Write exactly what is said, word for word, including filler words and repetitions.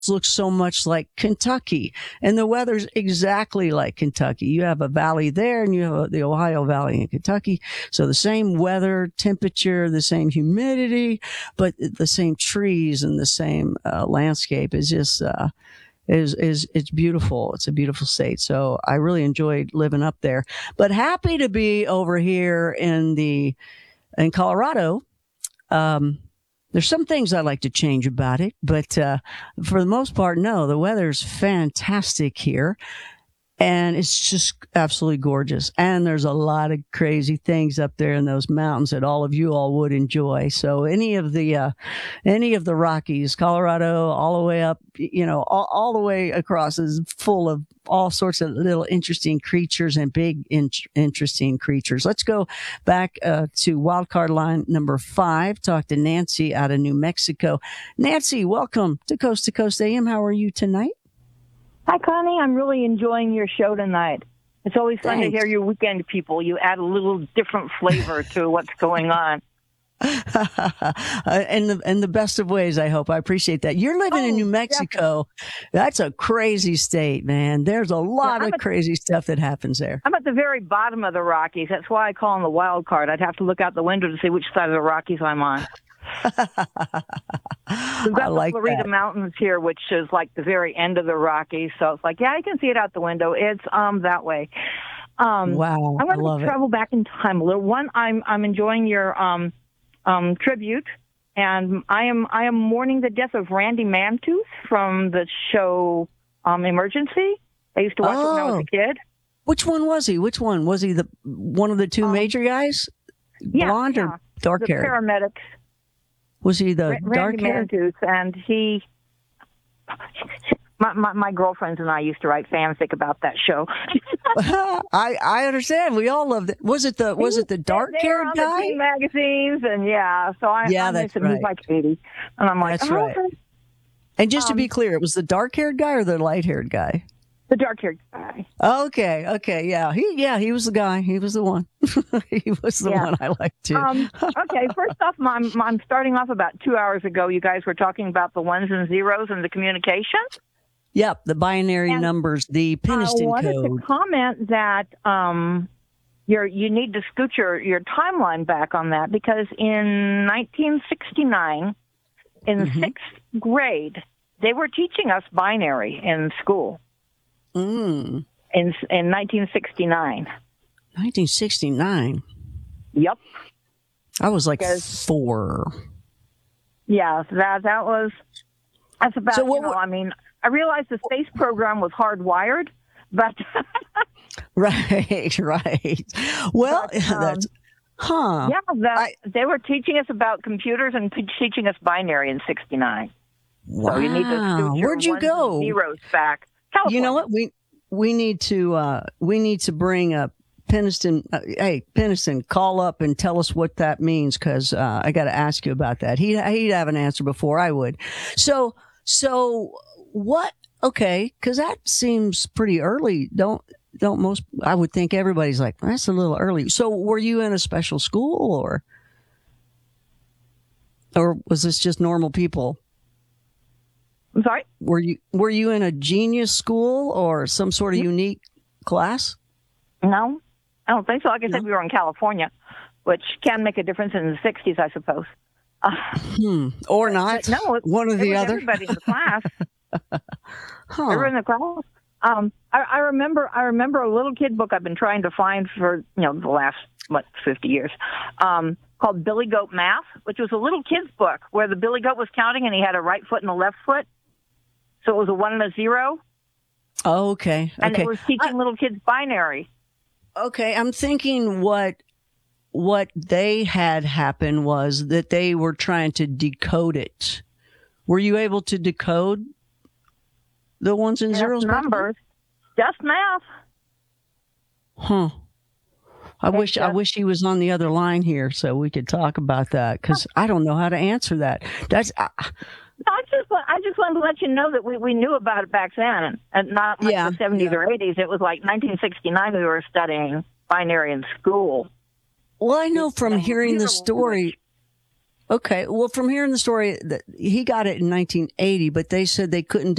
looks so much like Kentucky, and the weather's exactly like Kentucky. You have a valley there, and you have the Ohio Valley in Kentucky. So the same weather, temperature, the same humidity, but the same trees and the same uh, landscape is just uh, is is it's beautiful. It's a beautiful state. So I really enjoyed living up there. But happy to be over here in the in Colorado. Um, There's some things I like to change about it, but uh, for the most part, no, the weather's fantastic here. And it's just absolutely gorgeous. And there's a lot of crazy things up there in those mountains that all of you all would enjoy. So any of the, uh, any of the Rockies, Colorado, all the way up, you know, all, all the way across is full of all sorts of little interesting creatures and big in- interesting creatures. Let's go back uh, to wildcard line number five. Talk to Nancy out of New Mexico. Nancy, welcome to Coast to Coast A M. How are you tonight? Hi, Connie. I'm really enjoying your show tonight. It's always fun Thanks. to hear your weekend people. You add a little different flavor to what's going on. in the in the best of ways, I hope. I appreciate that. You're living Oh, in New Mexico. Definitely. That's a crazy state, man. There's a lot yeah, of at, crazy stuff that happens there. I'm at the very bottom of the Rockies. That's why I call them the wild card. I'd have to look out the window to see which side of the Rockies I'm on. We've got like the Florida that. Mountains here, which is like the very end of the Rockies. So it's like, yeah, you can see it out the window. It's um that way. Um, wow, I'm going to travel it. back in time a little. One, I'm I'm enjoying your um um tribute, and I am I am mourning the death of Randy Mantooth from the show um Emergency. I used to watch oh. it when I was a kid. Which one was he? Which one was he? The one of the two um, major guys, yeah, blonde yeah. or dark hair? The paramedics. Was he the Randy dark hair? Mantooth, and he, my, my my girlfriends and I used to write fanfic about that show. I I understand. We all loved it. Was it the was it the dark haired guy? The teen magazines, and yeah. So I yeah, I that's miss right. him. He's like eighty, and I'm like, that's oh, right. okay. And just um, to be clear, it was the dark haired guy or the light haired guy? The dark-haired guy. Okay, okay, yeah, he, yeah, he was the guy. He was the one. he was the yeah. one I liked too. um, okay, first off, I'm, I'm starting off about two hours ago. You guys were talking about the ones and zeros and the communication. Yep, the binary and numbers, the Penniston I wanted code. to comment that um, you're, you need to scoot your, your timeline back on that, because in nineteen sixty-nine, in mm-hmm. sixth grade, they were teaching us binary in school. Mm. In in nineteen sixty-nine. nineteen sixty-nine. Yep. I was like because, four. Yeah, that that was. That's about. So what, you know, I mean, I realized the space program was hardwired, but. right, right. Well, but, um, that's. Huh. Yeah, that, I, they were teaching us about computers and p- teaching us binary in sixty-nine. Wow. So you need to scoot your Where'd you ones go? and zeros back. California. You know what? We we need to uh, we need to bring up Penniston. Uh, hey, Penniston, call up and tell us what that means, because uh, I got to ask you about that. He he'd have an answer before I would. So so what? Okay, because that seems pretty early. Don't don't most? I would think everybody's like, that's a little early. So were you in a special school, or or was this just normal people? I'm sorry? Were you were you in a genius school or some sort of unique class? No, I don't think so. Like I no? said, we were in California, which can make a difference in the sixties, I suppose. Uh, hmm. Or not. No, it, one or the it was other. Everybody in the class. huh. Everybody in the class. Um, I, I remember. I remember a little kid book I've been trying to find for you know the last what fifty years. Um, called Billy Goat Math, which was a little kid's book where the Billy Goat was counting and he had a right foot and a left foot. So it was a one and a zero. Oh, okay. And okay. it was teaching I, little kids binary. Okay. I'm thinking what what they had happen was that they were trying to decode it. Were you able to decode the ones and Just zeros? numbers. Just math. Huh. I it's wish just, I wish he was on the other line here so we could talk about that, because I don't know how to answer that. That's. Uh, I just I just wanted to let you know that we, we knew about it back then, and not like yeah, the seventies yeah. or eighties. It was like nineteen sixty-nine we were studying binary in school. Well, I know from and hearing the story. Okay. Well, from hearing the story, that he got it in nineteen eighty, but they said they couldn't